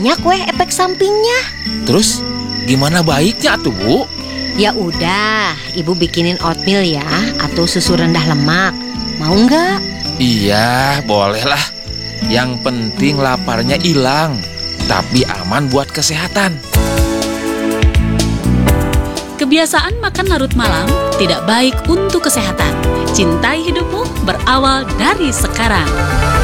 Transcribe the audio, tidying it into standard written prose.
banyak efek sampingnya. Terus gimana baiknya tuh, Bu? Ya udah, Ibu bikinin oatmeal ya, atau susu rendah lemak. Mau nggak? Iya, bolehlah. Yang penting laparnya hilang, tapi aman buat kesehatan. Kebiasaan makan larut malam tidak baik untuk kesehatan. Cintai hidupmu berawal dari sekarang.